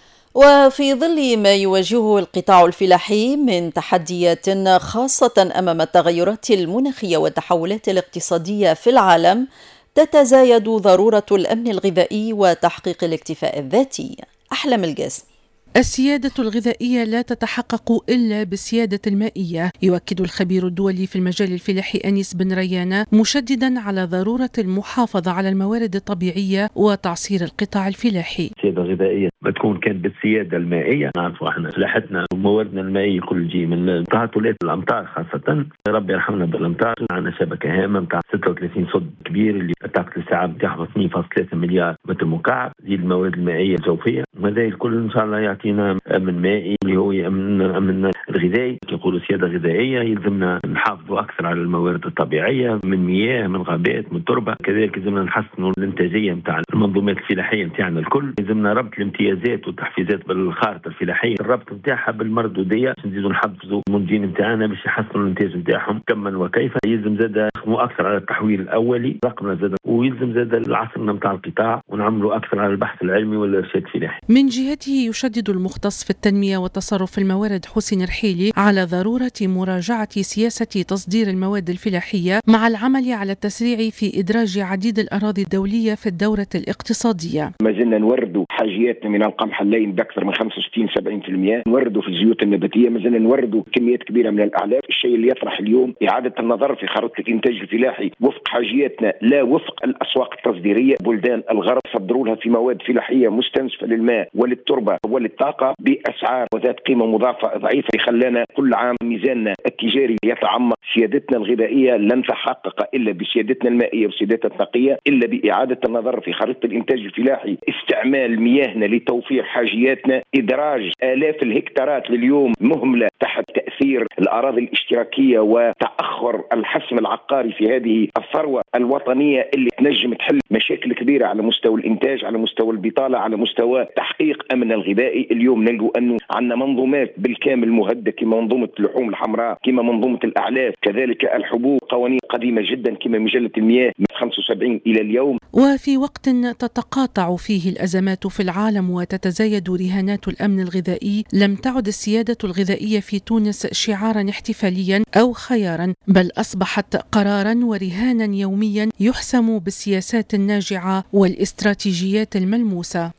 وفي ظل ما يواجهه القطاع الفلاحي من تحديات خاصة أمام التغيرات المناخية والتحولات الاقتصادية في العالم، تتزايد ضرورة الأمن الغذائي وتحقيق الاكتفاء الذاتي. أحلام القاسمي. السيادة الغذائية لا تتحقق إلا بالسيادة المائية، يؤكد الخبير الدولي في المجال الفلاحي أنيس بن ريانة، مشددا على ضرورة المحافظة على الموارد الطبيعية وتعصير القطاع الفلاحي. السيادة الغذائية بتكون كانت بالسيادة المائية. نعرفوا احنا فلاحتنا ومواردنا المائية كل جي من تعطلات الأمطار، خاصة ربي يرحمنا بالأمطار. عندنا شبكة هامة نتاع 36 صد كبير اللي طاقة الساعة بتاعها 2.3 مليار متر مكعب، زي الموارد المائية الجوفية. وهذا الكل إن شاء الله يعطينا أمن مائي اللي هو أمن الغذائي. يقولوا سيادة غذائية يلزمنا نحافظوا أكثر على الموارد الطبيعية من مياه، من غابات، من تربة. كذلك يلزمنا نحسنوا الإنتاجية نتاع المنظومات الفلاحية نتاعنا الكل. يلزمنا ربط الامتيازات والتحفيزات بالخارطة الفلاحية، الربط نتاعها بالمردودية باش نزيدوا نحفزوا المنتجين نتاعنا باش يحسنوا الإنتاج نتاعهم كما وكيف. يلزم زاد نخدموا أكثر على التحويل الأولي رقمنا زاد، ويلزم زاد العصرنا نتاع القطاع ونعملوا أكثر على البحث العلمي والإرشاد الفلاحي. من جهته يشدد المختص في التنمية والتصرف في الموارد حسين رحيلي على ضرورة مراجعة سياسة تصدير المواد الفلاحية مع العمل على التسريع في إدراج عديد الأراضي الدولية في الدورة الاقتصادية. ما زلنا نوردوا حاجياتنا من القمح اللين بأكثر من 65-70%، نوردوا في الزيوت النباتية، ما زلنا نوردوا كميات كبيرة من الأعلاف. الشيء اللي يطرح اليوم إعادة النظر في خريطة الإنتاج الفلاحي وفق حاجياتنا لا وفق الأسواق التصديرية. بلدان الغرب صدروا لها في مواد فلاحية مستنسفة للماء وللتربة وللطاقة بأسعار وذات قيمة مضافة ضعيفة، خلانا كل عام ميزاننا التجاري يتعمق. سيادتنا الغذائية لن تحقق إلا بسيادتنا المائية وسيادتنا النقية، إلا بإعادة النظر في خريطة الإنتاج الفلاحي، استعمال مياهنا لتوفير حاجياتنا، إدراج آلاف الهكتارات لليوم مهملة تحت تأثير الأراضي الاشتراكية وتأخر الحسم العقاري في هذه الثروة الوطنية اللي تنجم تحل مشاكل كبيرة على مستوى الإنتاج، على مستوى البطالة، على مستوى تحقيق أمن الغذائي. اليوم نلقوا أنه عندنا منظومات بالكامل مهدة كما منظومة اللحوم الحمراء، كما منظومة الأعلاف، كذلك الحبوب، قوانين قديمة جدا كما مجلة المياه من 75 إلى اليوم. وفي وقت تتقاطع فيه الأزمات في العالم وتتزايد رهانات الأمن الغذائي، لم تعد السيادة الغذائية في تونس شعارا احتفاليا أو خيارا، بل أصبحت قرارا ورهانا يوميا يحسم بالسياسات الناجعة والاستراتيجيات الملموسة.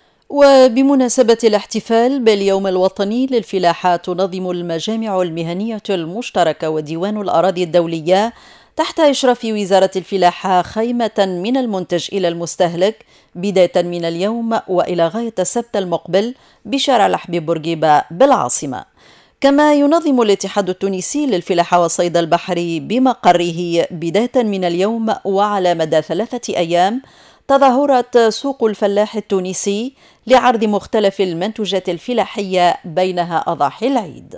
وبمناسبة الاحتفال باليوم الوطني للفلاحة، تنظم المجامع المهنية المشتركة وديوان الأراضي الدولية تحت إشراف وزارة الفلاحة خيمة من المنتج إلى المستهلك بداية من اليوم وإلى غاية السبت المقبل بشارع الحبيب بورقيبة بالعاصمة. كما ينظم الاتحاد التونسي للفلاحة والصيد البحري بمقره بداية من اليوم وعلى مدى 3 أيام تظاهرات سوق الفلاح التونسي لعرض مختلف المنتوجات الفلاحية بينها أضاحي العيد.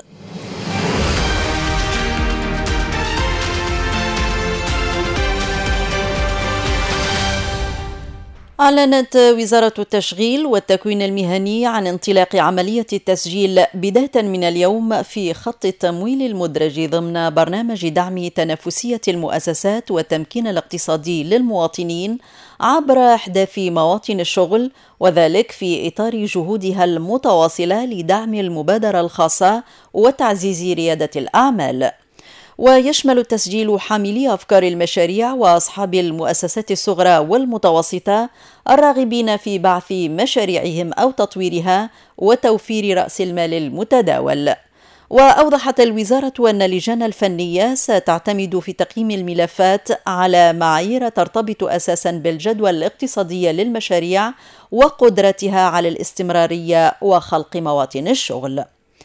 أعلنت وزارة التشغيل والتكوين المهني عن انطلاق عملية التسجيل بداية من اليوم في خط التمويل المدرج ضمن برنامج دعم تنافسية المؤسسات والتمكين الاقتصادي للمواطنين عبر إحداث مواطن الشغل، وذلك في إطار جهودها المتواصلة لدعم المبادرة الخاصة وتعزيز ريادة الأعمال. ويشمل التسجيل حاملي أفكار المشاريع وأصحاب المؤسسات الصغرى والمتوسطة الراغبين في بعث مشاريعهم أو تطويرها وتوفير رأس المال المتداول. وأوضحت الوزارة أن اللجان الفنية ستعتمد في تقييم الملفات على معايير ترتبط أساسا بالجدوى الاقتصادية للمشاريع وقدرتها على الاستمرارية وخلق مواطن الشغل.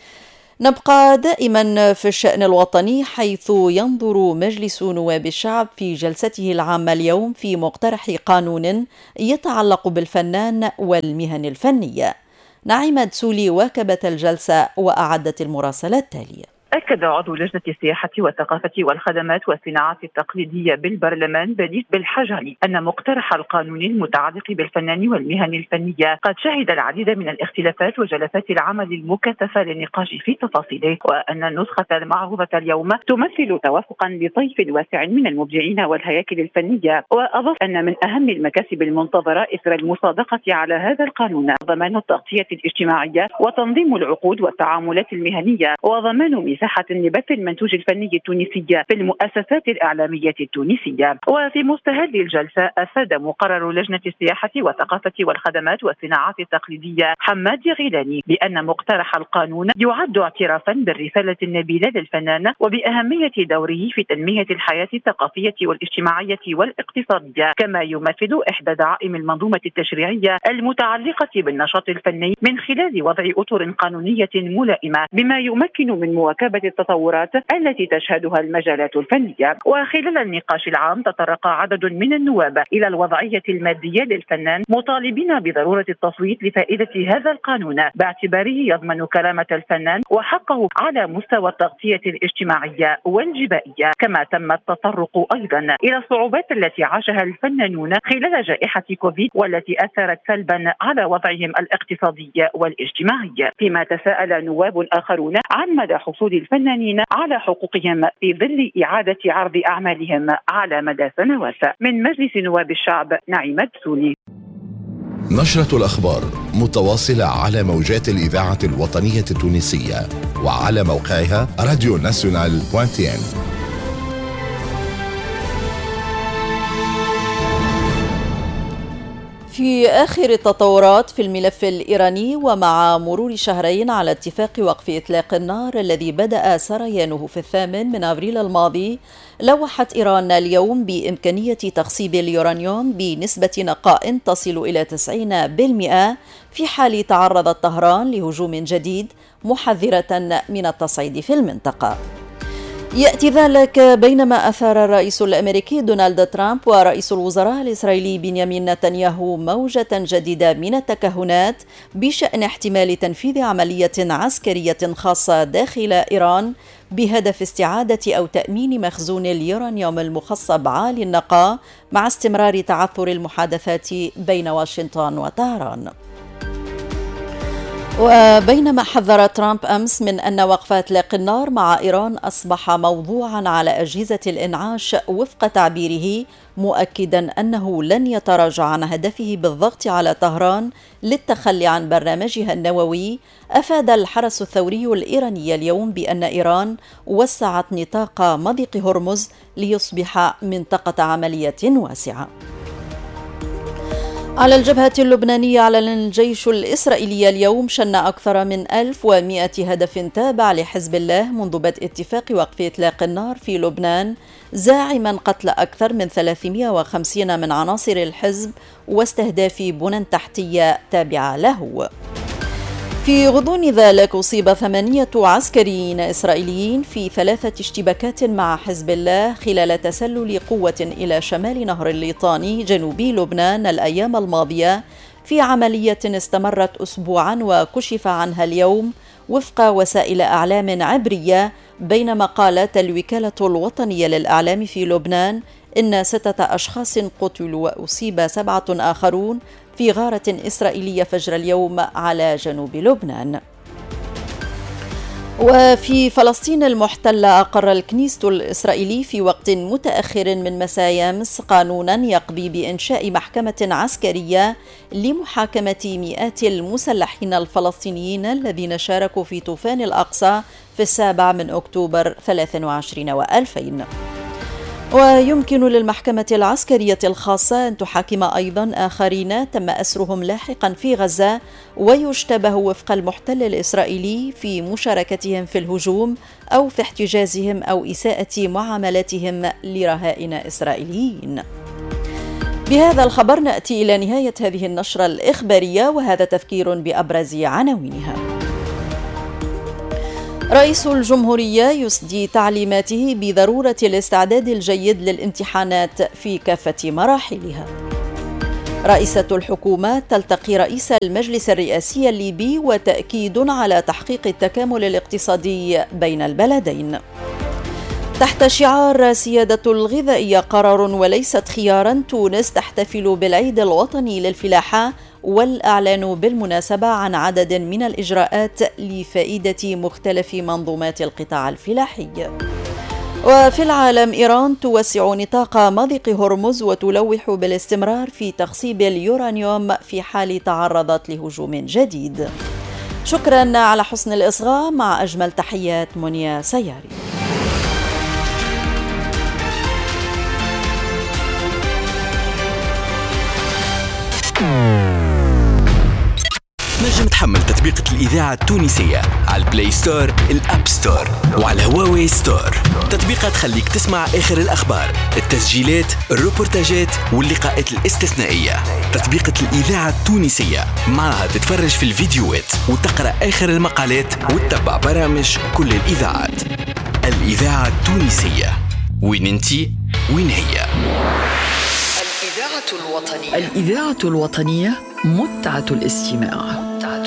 نبقى دائما في الشأن الوطني، حيث ينظر مجلس نواب الشعب في جلسته العامة اليوم في مقترح قانون يتعلق بالفنان والمهن الفنية. نعيمة سولي واكبت الجلسة وأعدت المراسلة التالية. أكد عضو لجنة السياحة والثقافة والخدمات والصناعات التقليدية بالبرلمان بليد بالحجري أن مقترح القانون المتعلق بالفنان والمهن الفنية قد شهد العديد من الاختلافات وجلسات العمل المكثفة للنقاش في تفاصيله، وأن النسخة المعروضة اليوم تمثل توافقا لطيف واسع من المبدعين والهياكل الفنية. وأضاف أن من أهم المكاسب المنتظرة إثر المصادقة على هذا القانون ضمان التغطية الاجتماعية وتنظيم العقود والتعاملات المهنية وضمان مساحة لبث المنتوج الفني التونسي في المؤسسات الإعلامية التونسية. وفي مستهل الجلسة أفاد مقرر لجنة السياحة والثقافة والخدمات والصناعات التقليدية حماد غيلاني بأن مقترح القانون يعد اعترافا بالرسالة النبيلة للفنان وبأهمية دوره في تنمية الحياة الثقافية والاجتماعية والاقتصادية، كما يمثل إحدى دعائم المنظومة التشريعية المتعلقة بالنشاط الفني من خلال وضع أطر قانونية ملائمة بما يمكن من مواكبة التطورات التي تشهدها المجالات الفنية. وخلال النقاش العام تطرق عدد من النواب إلى الوضعية المادية للفنان، مطالبين بضرورة التصويت لفائدة هذا القانون باعتباره يضمن كرامة الفنان وحقه على مستوى التغطية الاجتماعية والجبائية. كما تم التطرق أيضا إلى الصعوبات التي عاشها الفنانون خلال جائحة كوفيد والتي أثرت سلبا على وضعهم الاقتصادي والاجتماعي، فيما تساءل نواب آخرون عن مدى حصول الفنانين على حقوقهم في ظل إعادة عرض أعمالهم على مدى سنوات. من مجلس نواب الشعب، نعيمة سولي. نشرة الأخبار متواصلة على موجات الإذاعة الوطنية التونسية وعلى موقعها radionational.tn. في آخر التطورات في الملف الإيراني، ومع مرور شهرين على اتفاق وقف إطلاق النار الذي بدأ سريانه في 8 أبريل الماضي، لوحت إيران اليوم بإمكانية تخصيب اليورانيوم بنسبة نقاء تصل إلى 90% في حال تعرضت طهران لهجوم جديد، محذرة من التصعيد في المنطقة. يأتي ذلك بينما أثار الرئيس الأمريكي دونالد ترامب ورئيس الوزراء الإسرائيلي بنيامين نتنياهو موجة جديدة من التكهنات بشأن احتمال تنفيذ عملية عسكرية خاصة داخل إيران بهدف استعادة أو تأمين مخزون اليورانيوم المخصب عالي النقاء، مع استمرار تعثر المحادثات بين واشنطن وطهران. وبينما حذر ترامب أمس من أن وقف إطلاق النار مع إيران أصبح موضوعا على أجهزة الإنعاش وفق تعبيره، مؤكدا أنه لن يتراجع عن هدفه بالضغط على طهران للتخلي عن برنامجها النووي، أفاد الحرس الثوري الإيراني اليوم بأن إيران وسعت نطاق مضيق هرمز ليصبح منطقة عملية واسعة. على الجبهة اللبنانية، أعلن الجيش الإسرائيلي اليوم شن أكثر من 1100 هدف تابع لحزب الله منذ بدء اتفاق وقف إطلاق النار في لبنان، زاعما قتل أكثر من 350 من عناصر الحزب واستهداف بنى تحتية تابعة له. في غضون ذلك أصيب 8 عسكريين إسرائيليين في 3 اشتباكات مع حزب الله خلال تسلل قوة إلى شمال نهر الليطاني جنوبي لبنان الأيام الماضية، في عملية استمرت أسبوعا وكشف عنها اليوم وفق وسائل أعلام عبرية، بينما قالت الوكالة الوطنية للإعلام في لبنان إن 6 أشخاص قتلوا وأصيب 7 آخرون في غارة إسرائيلية فجر اليوم على جنوب لبنان. وفي فلسطين المحتلة أقر الكنيست الإسرائيلي في وقت متأخر من مساء أمس قانونا يقضي بإنشاء محكمة عسكرية لمحاكمة مئات المسلحين الفلسطينيين الذين شاركوا في طوفان الأقصى في 7 أكتوبر 23 و2000. ويمكن للمحكمة العسكرية الخاصة أن تحاكم أيضا آخرين تم أسرهم لاحقا في غزة ويشتبه وفق المحتل الإسرائيلي في مشاركتهم في الهجوم أو في احتجازهم أو إساءة معاملتهم لرهائن إسرائيليين. بهذا الخبر نأتي إلى نهاية هذه النشرة الإخبارية، وهذا تذكير بأبرز عناوينها. رئيس الجمهورية يسدي تعليماته بضرورة الاستعداد الجيد للامتحانات في كافة مراحلها. رئيسة الحكومة تلتقي رئيس المجلس الرئاسي الليبي وتأكيد على تحقيق التكامل الاقتصادي بين البلدين. تحت شعار سيادة الغذائية قرار وليست خيارا، تونس تحتفل بالعيد الوطني للفلاحة والإعلان بالمناسبة عن عدد من الإجراءات لفائدة مختلف منظومات القطاع الفلاحي. وفي العالم، إيران توسع نطاق مضيق هرمز وتلوح بالاستمرار في تخصيب اليورانيوم في حال تعرضت لهجوم جديد. شكرا على حسن الإصغاء، مع أجمل تحيات منيا سياري. نجم تحمل تطبيقة الإذاعة التونسية على البلاي ستور، الأب ستور، وعلى هواوي ستور. تطبيقة تخليك تسمع آخر الأخبار، التسجيلات، الروبورتاجات واللقاءات الاستثنائية. تطبيقة الإذاعة التونسية معها تتفرج في الفيديوهات وتقرأ آخر المقالات وتتبع برامج كل الإذاعات. الإذاعة التونسية، وين انتي وين هي. الإذاعة الوطنية متعة الاستماع.